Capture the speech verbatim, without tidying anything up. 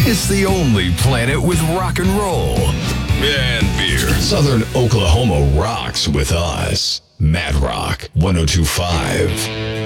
It's the only planet with rock and roll and beer. Southern Oklahoma rocks with us. Mad Rock one oh two point five.